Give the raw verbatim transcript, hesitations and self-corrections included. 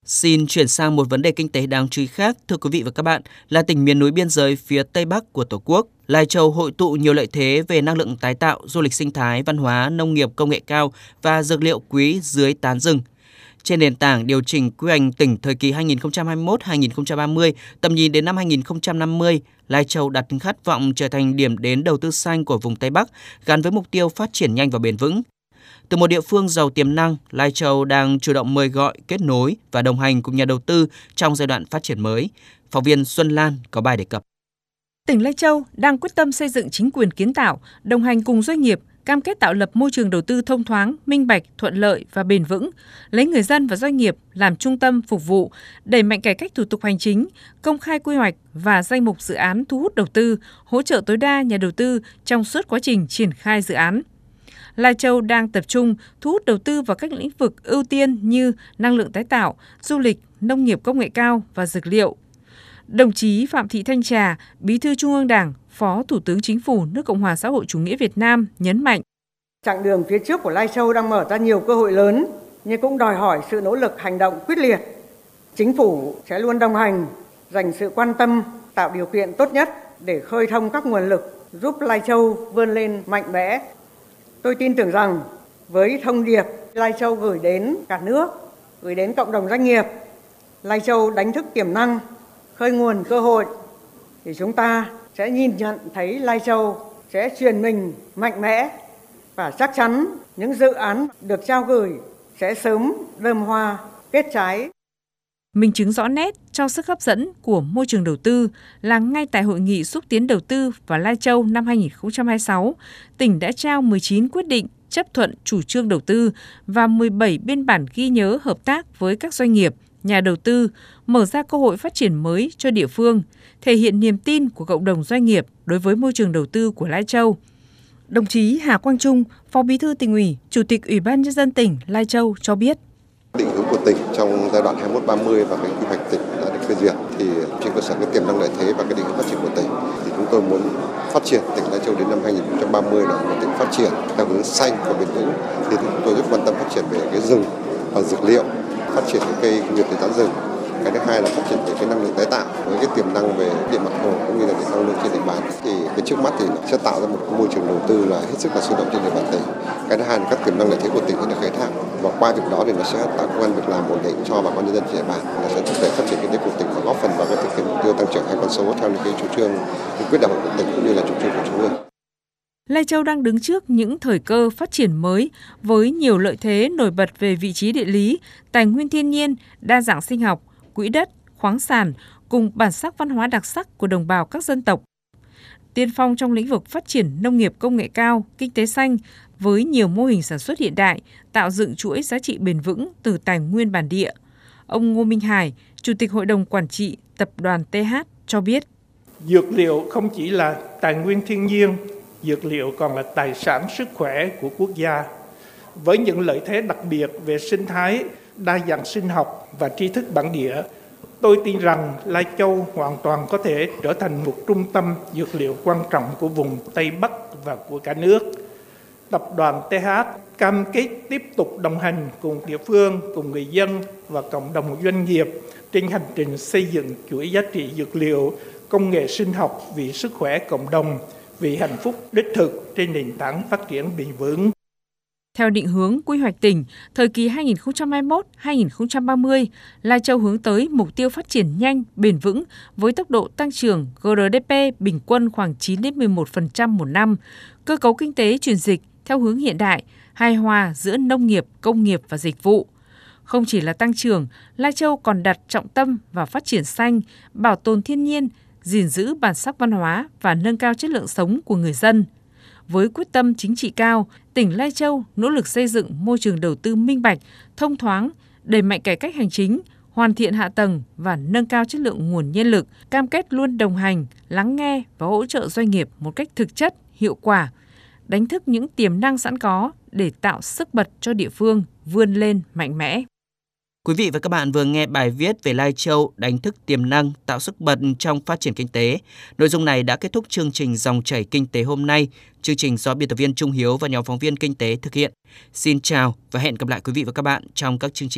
Xin chuyển sang một vấn đề kinh tế đáng chú ý khác, thưa quý vị và các bạn, là tỉnh miền núi biên giới phía Tây Bắc của Tổ quốc. Lai Châu hội tụ nhiều lợi thế về năng lượng tái tạo, du lịch sinh thái, văn hóa, nông nghiệp công nghệ cao và dược liệu quý dưới tán rừng. Trên nền tảng điều chỉnh quy hoạch tỉnh thời kỳ hai nghìn không trăm hai mươi mốt đến hai nghìn không trăm ba mươi, tầm nhìn đến năm hai nghìn không trăm năm mươi, Lai Châu đặt khát vọng trở thành điểm đến đầu tư xanh của vùng Tây Bắc, gắn với mục tiêu phát triển nhanh và bền vững. Từ một địa phương giàu tiềm năng, Lai Châu đang chủ động mời gọi, kết nối và đồng hành cùng nhà đầu tư trong giai đoạn phát triển mới. Phóng viên Xuân Lan có bài đề cập. Tỉnh Lai Châu đang quyết tâm xây dựng chính quyền kiến tạo, đồng hành cùng doanh nghiệp, cam kết tạo lập môi trường đầu tư thông thoáng, minh bạch, thuận lợi và bền vững, lấy người dân và doanh nghiệp làm trung tâm phục vụ, đẩy mạnh cải cách thủ tục hành chính, công khai quy hoạch và danh mục dự án thu hút đầu tư, hỗ trợ tối đa nhà đầu tư trong suốt quá trình triển khai dự án. Lai Châu đang tập trung thu hút đầu tư vào các lĩnh vực ưu tiên như năng lượng tái tạo, du lịch, nông nghiệp công nghệ cao và dược liệu. Đồng chí Phạm Thị Thanh Trà, Bí thư Trung ương Đảng, Phó Thủ tướng Chính phủ nước Cộng hòa xã hội chủ nghĩa Việt Nam nhấn mạnh. Chặng đường phía trước của Lai Châu đang mở ra nhiều cơ hội lớn, nhưng cũng đòi hỏi sự nỗ lực hành động quyết liệt. Chính phủ sẽ luôn đồng hành, dành sự quan tâm, tạo điều kiện tốt nhất để khơi thông các nguồn lực giúp Lai Châu vươn lên mạnh mẽ. Tôi tin tưởng rằng với thông điệp Lai Châu gửi đến cả nước, gửi đến cộng đồng doanh nghiệp, Lai Châu đánh thức tiềm năng, khơi nguồn cơ hội, thì chúng ta sẽ nhìn nhận thấy Lai Châu sẽ chuyển mình mạnh mẽ và chắc chắn những dự án được trao gửi sẽ sớm đơm hoa kết trái. Minh chứng rõ nét cho sức hấp dẫn của môi trường đầu tư là ngay tại Hội nghị xúc tiến đầu tư vào Lai Châu năm hai nghìn không trăm hai mươi sáu, tỉnh đã trao mười chín quyết định chấp thuận chủ trương đầu tư và mười bảy biên bản ghi nhớ hợp tác với các doanh nghiệp, nhà đầu tư, mở ra cơ hội phát triển mới cho địa phương, thể hiện niềm tin của cộng đồng doanh nghiệp đối với môi trường đầu tư của Lai Châu. Đồng chí Hà Quang Trung, Phó Bí thư Tỉnh ủy, Chủ tịch Ủy ban Nhân dân tỉnh Lai Châu cho biết. Định hướng của tỉnh trong giai đoạn hai mươi mốt đến ba mươi và cái quy hoạch tỉnh đã được phê duyệt thì trên cơ sở cái tiềm năng lợi thế và cái định hướng phát triển của tỉnh thì chúng tôi muốn phát triển tỉnh Lai Châu đến năm hai nghìn không trăm ba mươi là một tỉnh phát triển theo hướng xanh và bền vững. Thì chúng tôi rất quan tâm phát triển về cái rừng và dược liệu, phát triển cái cây công nghiệp từ tán rừng. Cái thứ hai là phát triển về cái năng lượng tái tạo với cái tiềm năng về điện mặt hồ cũng như là điện năng lượng trên địa bàn. Thì cái trước mắt thì sẽ tạo ra một môi trường đầu tư là hết sức là sôi động trên địa bàn tỉnh. Cái thứ hai là các tiềm năng lợi thế của tỉnh sẽ được khai thác và qua việc đó thì nó sẽ tạo công ăn việc làm ổn định cho bà con nhân dân trên địa bàn. Nó sẽ thúc đẩy phát triển kinh tế của tỉnh và góp phần vào cái thực hiện mục tiêu tăng trưởng hai con số theo những cái chủ trương, những quyết định của tỉnh cũng như là chủ trương của trung ương. Lai Châu đang đứng trước những thời cơ phát triển mới với nhiều lợi thế nổi bật về vị trí địa lý, tài nguyên thiên nhiên, đa dạng sinh học, quỹ đất, khoáng sản cùng bản sắc văn hóa đặc sắc của đồng bào các dân tộc. Tiên phong trong lĩnh vực phát triển nông nghiệp công nghệ cao, kinh tế xanh với nhiều mô hình sản xuất hiện đại, tạo dựng chuỗi giá trị bền vững từ tài nguyên bản địa. Ông Ngô Minh Hải, Chủ tịch Hội đồng Quản trị Tập đoàn tê hát cho biết. Dược liệu không chỉ là tài nguyên thiên nhiên, dược liệu còn là tài sản sức khỏe của quốc gia. Với những lợi thế đặc biệt về sinh thái, đa dạng sinh học và tri thức bản địa, tôi tin rằng Lai Châu hoàn toàn có thể trở thành một trung tâm dược liệu quan trọng của vùng Tây Bắc và của cả nước. Tập đoàn tê hát cam kết tiếp tục đồng hành cùng địa phương, cùng người dân và cộng đồng doanh nghiệp trên hành trình xây dựng chuỗi giá trị dược liệu, công nghệ sinh học vì sức khỏe cộng đồng, vì hạnh phúc đích thực trên nền tảng phát triển bền vững. Theo định hướng quy hoạch tỉnh, thời kỳ hai nghìn không trăm hai mươi mốt đến hai nghìn không trăm ba mươi, Lai Châu hướng tới mục tiêu phát triển nhanh, bền vững với tốc độ tăng trưởng giê đê pê bình quân khoảng chín đến mười một phần trăm một năm, cơ cấu kinh tế chuyển dịch theo hướng hiện đại, hài hòa giữa nông nghiệp, công nghiệp và dịch vụ. Không chỉ là tăng trưởng, Lai Châu còn đặt trọng tâm vào phát triển xanh, bảo tồn thiên nhiên, gìn giữ bản sắc văn hóa và nâng cao chất lượng sống của người dân. Với quyết tâm chính trị cao, tỉnh Lai Châu nỗ lực xây dựng môi trường đầu tư minh bạch, thông thoáng, đẩy mạnh cải cách hành chính, hoàn thiện hạ tầng và nâng cao chất lượng nguồn nhân lực, cam kết luôn đồng hành, lắng nghe và hỗ trợ doanh nghiệp một cách thực chất, hiệu quả, đánh thức những tiềm năng sẵn có để tạo sức bật cho địa phương vươn lên mạnh mẽ. Quý vị và các bạn vừa nghe bài viết về Lai Châu đánh thức tiềm năng, tạo sức bật trong phát triển kinh tế. Nội dung này đã kết thúc chương trình Dòng chảy kinh tế hôm nay. Chương trình do biên tập viên Trung Hiếu và nhóm phóng viên kinh tế thực hiện. Xin chào và hẹn gặp lại quý vị và các bạn trong các chương trình